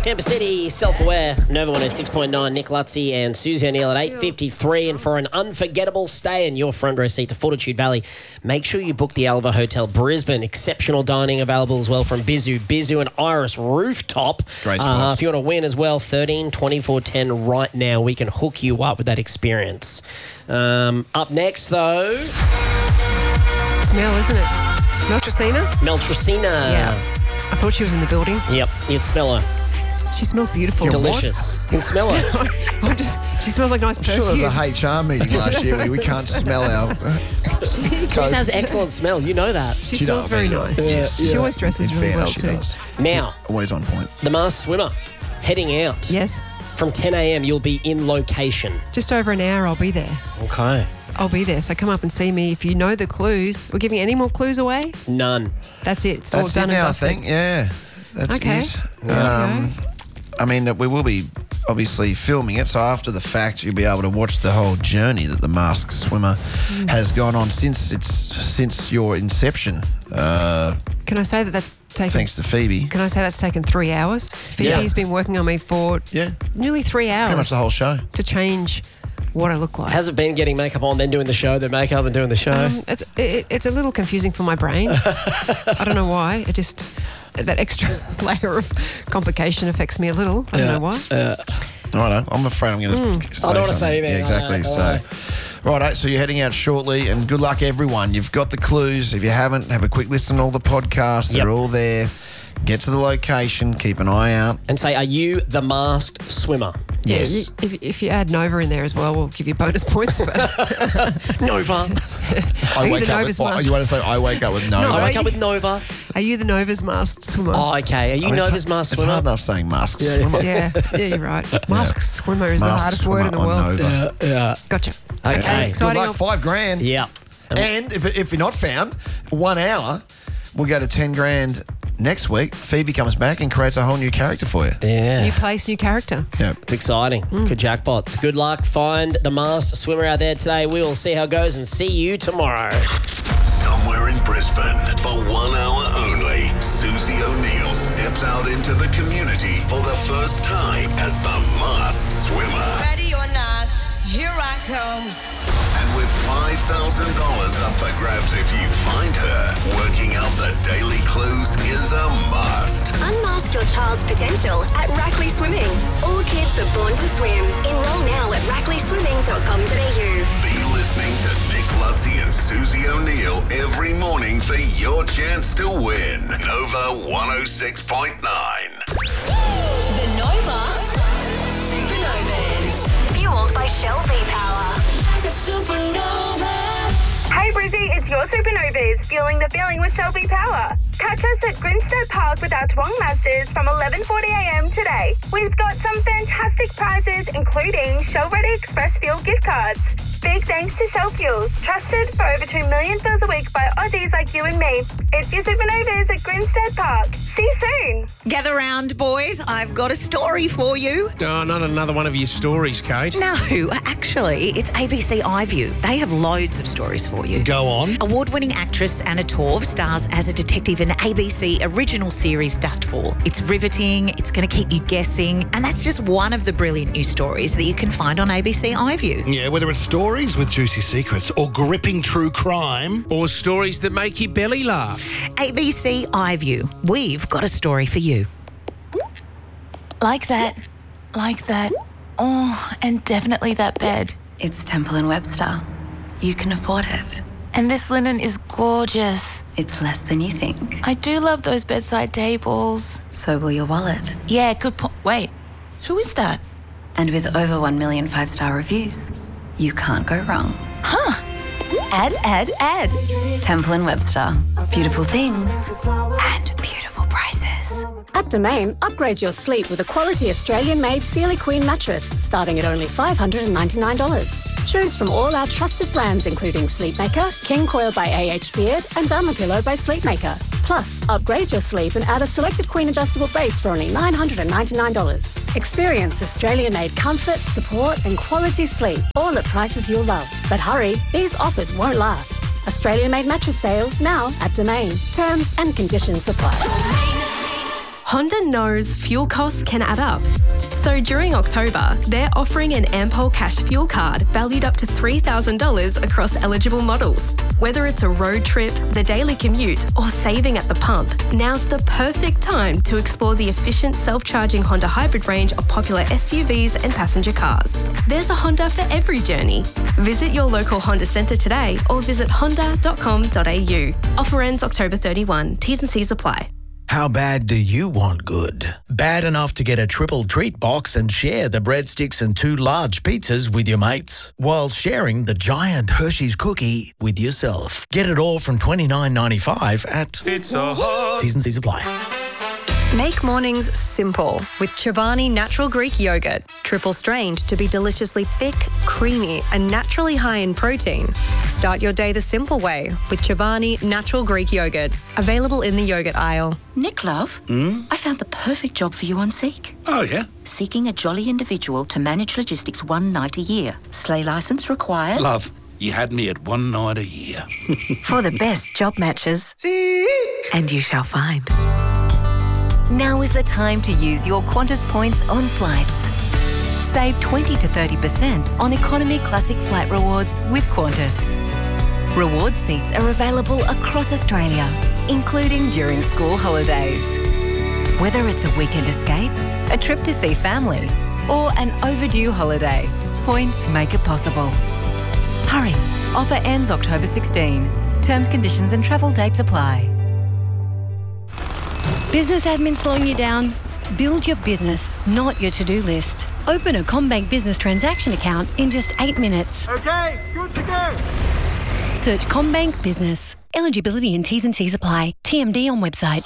Tampa City, Self-Aware, Nova 106.9, Nick Lutzi and Susie O'Neill at 8:53. And for an unforgettable stay in your front row seat to Fortitude Valley, make sure you book the Alva Hotel Brisbane. Exceptional dining available as well from Bizu and Iris Rooftop. Great spots. If you want to win as well, 13 24 10 right now. We can hook you up with that experience. Up next, though... It's Mel, isn't it? Mel Tracina? Yeah. I thought she was in the building. Yep, you'd smell her. She smells beautiful. Delicious. You can smell her. She smells like nice perfume. I'm sure there was a HR meeting last year where we can't smell our... She has excellent smell. You know that. She smells very nice. Yes. She always dresses In really well fairness, too. she does. Now, Always on point. the Masked Swimmer heading out. Yes. From 10 a.m, you'll be in location. Just over an hour, I'll be there. Okay. I'll be there. So come up and see me if you know the clues. We're giving any more clues away? None. That's it. It's all That's done it and now, I dusted. think. Yeah. That's Okay. it. Yeah. I mean, we will be obviously filming it, so after the fact, you'll be able to watch the whole journey that the Masked Swimmer has gone on since your inception. Can I say that that's taken... Thanks to Phoebe. Can I say that's taken 3 hours? Phoebe's been working on me for nearly 3 hours. Pretty much the whole show. To change what I look like. Has it been getting makeup on, then doing the show, then makeup and doing the show? It's a little confusing for my brain. I don't know why. It just... That extra layer of complication affects me a little. I don't know why. Righto. I'm afraid I'm going to say I don't want to say anything. Yeah, exactly. Righto. So you're heading out shortly, and good luck, everyone. You've got the clues. If you haven't, have a quick listen to all the podcasts. They're all there. Get to the location. Keep an eye out. And say, are you the Masked Swimmer? Yes. If you add Nova in there as well, we'll give you bonus points. But Nova. Are you the Nova's you want to say I wake up with Nova? I wake up with Nova. Are you the Nova's Masked Swimmer? Oh, okay. Are you Nova's Masked It's Swimmer? hard enough saying Masked Swimmer. Yeah, you're right. Masked Swimmer is the Masked hardest word in the Swimmer on world. Nova. Gotcha. Okay. Good Exciting. luck, $5,000. Yeah. And if you're not found, 1 hour, we'll go to 10 grand next week. Phoebe comes back and creates a whole new character for you. Yeah. New place, new character. Yeah. It's exciting. Good jackpot. Good luck. Find the Masked Swimmer out there today. We will see how it goes and see you tomorrow. Somewhere in Brisbane, for 1 hour only, Susie O'Neill steps out into the community for the first time as the Masked Swimmer. Ready or not, here I come. And with $5,000 up for grabs if you find her, working out the daily clues is a must. Unmask your child's potential at Rackley Swimming. All kids are born to swim. Enroll now at rackleyswimming.com.au. Be listening to Nick Lutzi and Susie O'Neill every morning for your chance to win. Nova 106.9. The Nova Supernovas. Fueled by Shell V-Power. Hey Brizzy, it's your Supernovas, fueling the feeling with Shell V-Power. Catch us at Grinstead Park with our Twong Masters from 11:40am today. We've got some fantastic prizes, including Shell Ready Express Fuel gift cards. Big thanks to Shell Fuels, trusted for over 2 million fills a week by Aussies like you and me. It's your Supernovas at Grinstead Park. See you soon. Gather round, boys. I've got a story for you. Oh, not another one of your stories, Kate. No, actually, it's ABC iView. They have loads of stories for you. Go on. Award-winning actress Anna Torv stars as a detective in the ABC original series Dustfall. It's riveting, it's going to keep you guessing, and that's just one of the brilliant new stories that you can find on ABC iView. Yeah, whether it's stories with juicy secrets or gripping true crime or stories that make your belly laugh. ABC iView. We've got a story for you. Like that. Oh, and definitely that bed. It's Temple & Webster. You can afford it. And this linen is gorgeous. It's less than you think. I do love those bedside tables. So will your wallet. Yeah, good point. Wait, who is that? And with over 1 million 5-star reviews, you can't go wrong. Huh. Add. Temple & Webster. Beautiful things and beautiful prices. At Domain, upgrade your sleep with a quality Australian-made Sealy Queen mattress, starting at only $599. Choose from all our trusted brands, including Sleepmaker, King Coil by AH Beard, and Dermapillow by Sleepmaker. Plus, upgrade your sleep and add a selected Queen adjustable base for only $999. Experience Australian-made comfort, support, and quality sleep, all at prices you'll love. But hurry, these offers won't last. Australian-made mattress sale now at Domain. Terms and conditions apply. Honda knows fuel costs can add up. So during October, they're offering an Ampol Cash fuel card valued up to $3,000 across eligible models. Whether it's a road trip, the daily commute, or saving at the pump, now's the perfect time to explore the efficient self-charging Honda hybrid range of popular SUVs and passenger cars. There's a Honda for every journey. Visit your local Honda centre today or visit honda.com.au. Offer ends October 31. T's and C's apply. How bad do you want good? Bad enough to get a triple treat box and share the breadsticks and 2 large pizzas with your mates, while sharing the giant Hershey's cookie with yourself. Get it all from $29.95 at Pizza Hut. T's and C's apply. Make mornings simple with Chobani Natural Greek Yogurt. Triple strained to be deliciously thick, creamy and naturally high in protein. Start your day the simple way with Chobani Natural Greek Yogurt. Available in the yogurt aisle. Nick, love, I found the perfect job for you on Seek. Oh, yeah? Seeking a jolly individual to manage logistics 1 night a year. Sleigh licence required. Love, you had me at 1 night a year. For the best job matches. Seek. And you shall find. Now is the time to use your Qantas points on flights. Save 20 to 30% on Economy Classic Flight Rewards with Qantas. Reward seats are available across Australia, including during school holidays. Whether it's a weekend escape, a trip to see family, or an overdue holiday, points make it possible. Hurry, offer ends October 16. Terms, conditions and travel dates apply. Business admin slowing you down? Build your business, not your to-do list. Open a CommBank business transaction account in just 8 minutes. Okay, good to go. Search CommBank Business. Eligibility and T's and C's apply. TMD on website.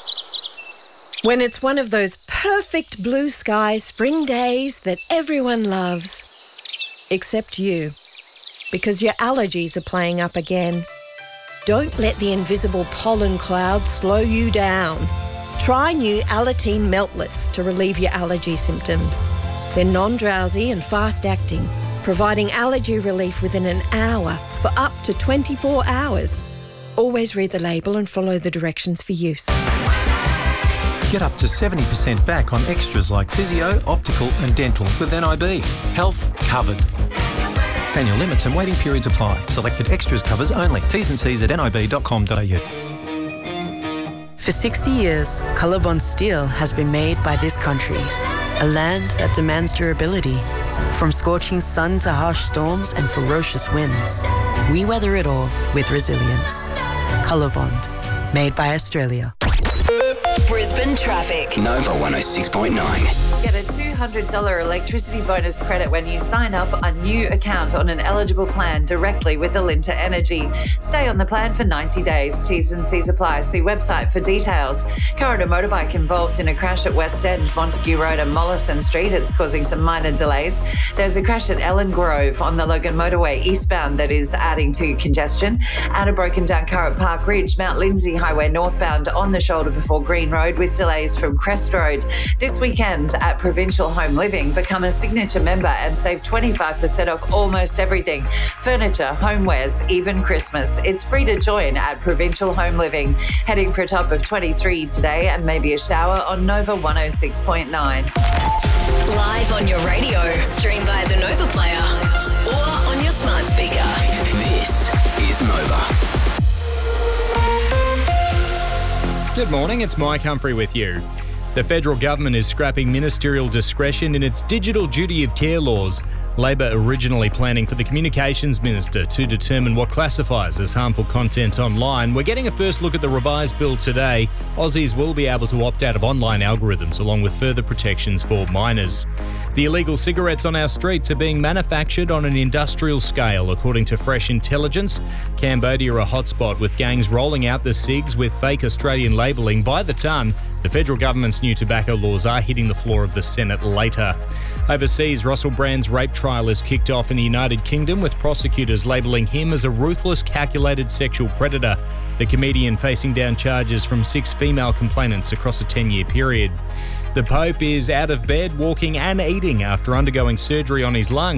When it's one of those perfect blue sky spring days that everyone loves. Except you. Because your allergies are playing up again. Don't let the invisible pollen cloud slow you down. Try new Alateen Meltlets to relieve your allergy symptoms. They're non-drowsy and fast-acting, providing allergy relief within an hour for up to 24 hours. Always read the label and follow the directions for use. Get up to 70% back on extras like physio, optical and dental with NIB. Health covered. Annual limits and waiting periods apply. Selected extras covers only. T's and C's at nib.com.au. For 60 years, Colorbond steel has been made by this country, a land that demands durability. From scorching sun to harsh storms and ferocious winds, we weather it all with resilience. Colorbond, made by Australia. Brisbane traffic. Nova 106.9. Get a $200 electricity bonus credit when you sign up a new account on an eligible plan directly with Alinta Energy. Stay on the plan for 90 days. T's and C's apply. See website for details. Car and a motorbike involved in a crash at West End, Montague Road and Mollison Street. It's causing some minor delays. There's a crash at Ellen Grove on the Logan Motorway eastbound that is adding to congestion. And a broken down car at Park Ridge, Mount Lindsay Highway northbound on the shoulder before Green Road with delays from Crest Road. This weekend at Provincial Home Living, become a signature member and save 25% off almost everything. Furniture, homewares, even Christmas. It's free to join at Provincial Home Living. Heading for a top of 23 today and maybe a shower on Nova 106.9. Live on your radio, stream via the Nova Player or on your smart speaker. This is Nova. Good morning, it's Mike Humphrey with you. The federal government is scrapping ministerial discretion in its digital duty of care laws. Labor originally planning for the Communications Minister to determine what classifies as harmful content online. We're getting a first look at the revised bill today. Aussies will be able to opt out of online algorithms along with further protections for minors. The illegal cigarettes on our streets are being manufactured on an industrial scale, according to Fresh Intelligence. Cambodia a hotspot with gangs rolling out the cigs with fake Australian labelling by the ton. The federal government's new tobacco laws are hitting the floor of the Senate later. Overseas, Russell Brand's rape trial is kicked off in the United Kingdom, with prosecutors labelling him as a ruthless, calculated sexual predator. The comedian facing down charges from 6 female complainants across a 10-year period. The Pope is out of bed, walking and eating after undergoing surgery on his lung.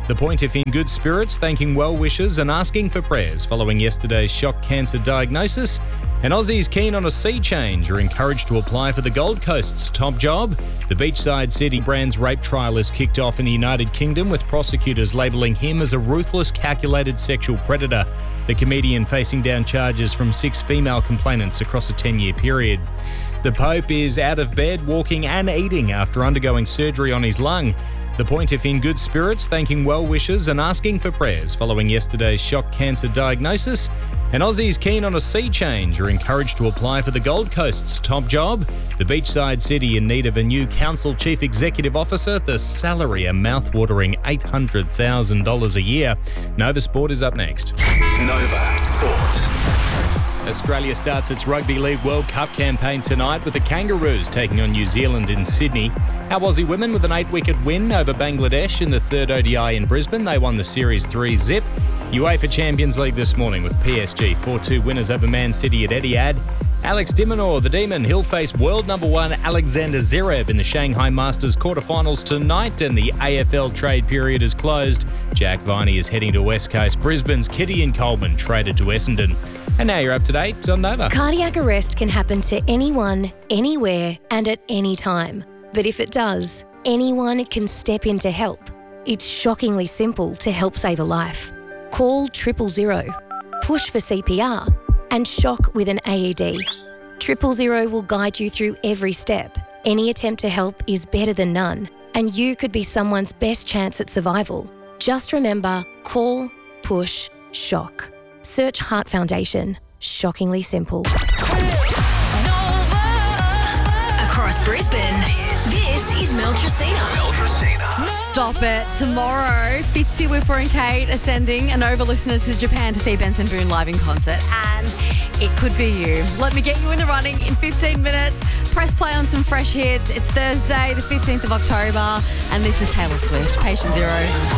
The Pontiff in good spirits, thanking well wishers and asking for prayers following yesterday's shock cancer diagnosis. And Aussies keen on a sea change are encouraged to apply for the Gold Coast's top job. The beachside city brand's rape trial is kicked off in the United Kingdom, with prosecutors labelling him as a ruthless, calculated sexual predator. The comedian facing down charges from 6 female complainants across a 10-year period. The Pope is out of bed, walking and eating after undergoing surgery on his lung. The Pontiff in good spirits, thanking well wishers and asking for prayers following yesterday's shock cancer diagnosis. And Aussies keen on a sea change are encouraged to apply for the Gold Coast's top job. The beachside city in need of a new council chief executive officer, the salary a mouth-watering $800,000 a year. Nova Sport is up next. Nova Sport. Australia starts its Rugby League World Cup campaign tonight with the Kangaroos taking on New Zealand in Sydney. Our Aussie women with an 8-wicket win over Bangladesh in the third ODI in Brisbane. They won the Series 3-0. UEFA Champions League this morning with PSG 4-2 winners over Man City at Etihad. Alex de Minaur, the Demon, he'll face world number 1 Alexander Zverev in the Shanghai Masters quarterfinals tonight, and the AFL trade period is closed. Jack Viney is heading to West Coast. Brisbane's Kitty Coleman traded to Essendon. And now you're up to date on Nova. Cardiac arrest can happen to anyone, anywhere, and at any time. But if it does, anyone can step in to help. It's shockingly simple to help save a life. Call 000, push for CPR, and shock with an AED. 000 will guide you through every step. Any attempt to help is better than none, and you could be someone's best chance at survival. Just remember, call, push, shock. Search Heart Foundation. Shockingly simple. Across Brisbane, this is Mel Tracina. Stop it. Tomorrow, Fitzy, Whipper and Kate are sending a Nova listener to Japan to see Benson Boone live in concert, and it could be you. Let me get you in the running in 15 minutes. Press play on some fresh hits. It's Thursday, the 15th of October, and this is Taylor Swift, Patient Zero.